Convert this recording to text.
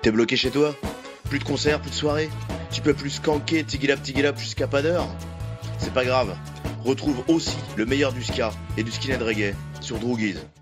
T'es bloqué chez toi? Plus de concerts, plus de soirées? Tu peux plus skanker tigilap jusqu'à pas d'heure? C'est pas grave. Retrouve aussi le meilleur du ska et du skinhead reggae sur Droogies.